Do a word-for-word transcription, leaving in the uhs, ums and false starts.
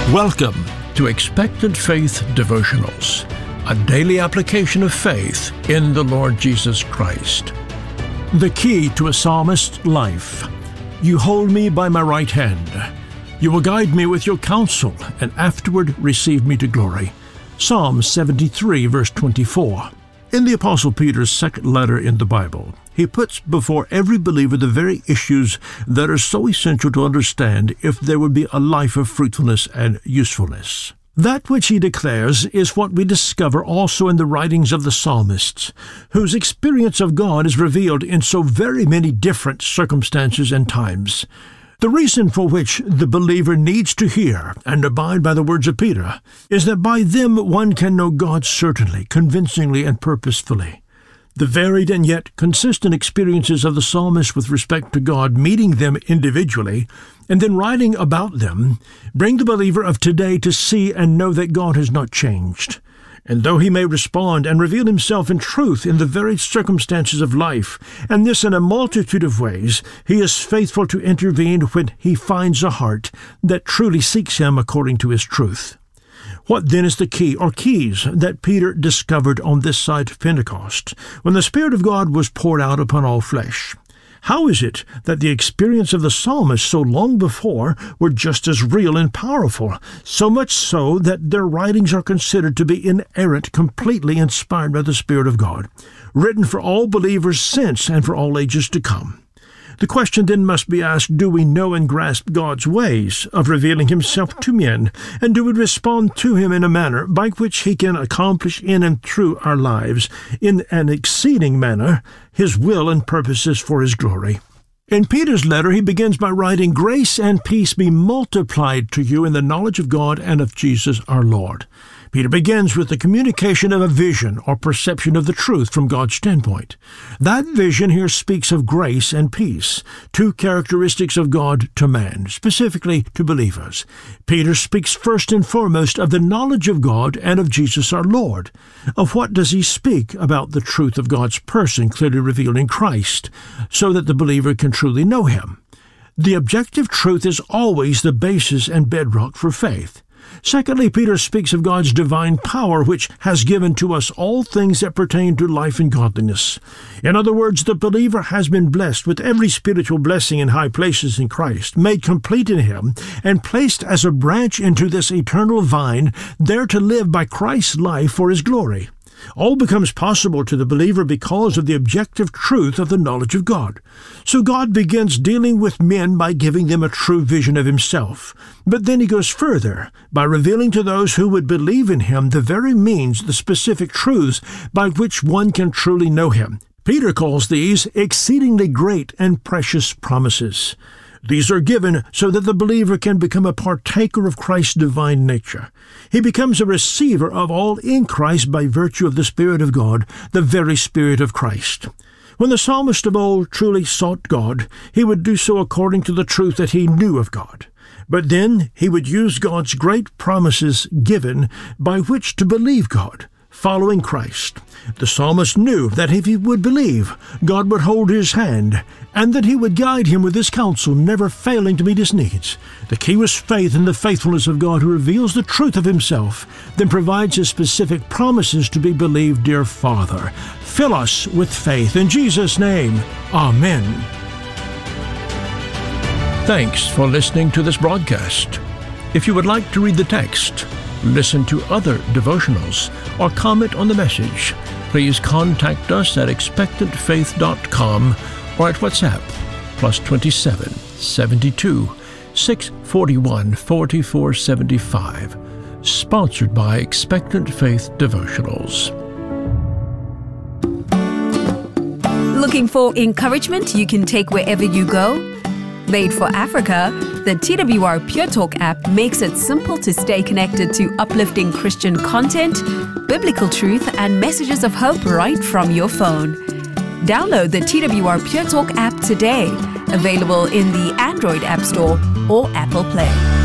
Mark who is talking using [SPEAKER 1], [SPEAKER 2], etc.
[SPEAKER 1] Welcome to Expectant Faith Devotionals, a daily application of faith in the Lord Jesus Christ. The key to a psalmist's life. You hold me by my right hand. You will guide me with your counsel, and afterward receive me to glory. Psalm seventy-three, verse twenty-four. In the Apostle Peter's second letter in the Bible, he puts before every believer the very issues that are so essential to understand if there would be a life of fruitfulness and usefulness. That which he declares is what we discover also in the writings of the psalmists, whose experience of God is revealed in so very many different circumstances and times. The reason for which the believer needs to hear and abide by the words of Peter is that by them one can know God certainly, convincingly, and purposefully. The varied and yet consistent experiences of the psalmist with respect to God, meeting them individually, and then writing about them, bring the believer of today to see and know that God has not changed. And though he may respond and reveal himself in truth in the varied circumstances of life, and this in a multitude of ways, he is faithful to intervene when he finds a heart that truly seeks him according to his truth. What then is the key or keys that Peter discovered on this side of Pentecost, when the Spirit of God was poured out upon all flesh? How is it that the experience of the psalmist so long before were just as real and powerful, so much so that their writings are considered to be inerrant, completely inspired by the Spirit of God, written for all believers since and for all ages to come? The question then must be asked, do we know and grasp God's ways of revealing himself to men, and do we respond to him in a manner by which he can accomplish in and through our lives, in an exceeding manner, his will and purposes for his glory? In Peter's letter, he begins by writing, "Grace and peace be multiplied to you in the knowledge of God and of Jesus our Lord." Peter begins with the communication of a vision or perception of the truth from God's standpoint. That vision here speaks of grace and peace, two characteristics of God to man, specifically to believers. Peter speaks first and foremost of the knowledge of God and of Jesus our Lord. Of what does he speak? About the truth of God's person clearly revealed in Christ, so that the believer can truly know him. The objective truth is always the basis and bedrock for faith. Secondly, Peter speaks of God's divine power, which has given to us all things that pertain to life and godliness. In other words, the believer has been blessed with every spiritual blessing in high places in Christ, made complete in him, and placed as a branch into this eternal vine, there to live by Christ's life for his glory. All becomes possible to the believer because of the objective truth of the knowledge of God. So God begins dealing with men by giving them a true vision of himself. But then he goes further by revealing to those who would believe in him the very means, the specific truths by which one can truly know him. Peter calls these exceedingly great and precious promises. These are given so that the believer can become a partaker of Christ's divine nature. He becomes a receiver of all in Christ by virtue of the Spirit of God, the very Spirit of Christ. When the psalmist of old truly sought God, he would do so according to the truth that he knew of God. But then he would use God's great promises given by which to believe God, following Christ. The psalmist knew that if he would believe, God would hold his hand, and that he would guide him with his counsel, never failing to meet his needs. The key was faith in the faithfulness of God, who reveals the truth of himself, then provides his specific promises to be believed. Dear Father, fill us with faith. In Jesus' name, Amen. Thanks for listening to this broadcast. If you would like to read the text, listen to other devotionals, or comment on the message, please contact us at expectant faith dot com or at WhatsApp, plus twenty-seven, seventy-two, six forty-one, forty-four seventy-five. Sponsored by Expectant Faith Devotionals.
[SPEAKER 2] Looking for encouragement you can take wherever you go? Made for Africa, the T W R Pure Talk app makes it simple to stay connected to uplifting Christian content, biblical truth, and messages of hope right from your phone. Download the T W R Pure Talk app today, available in the Android App Store or Apple Play.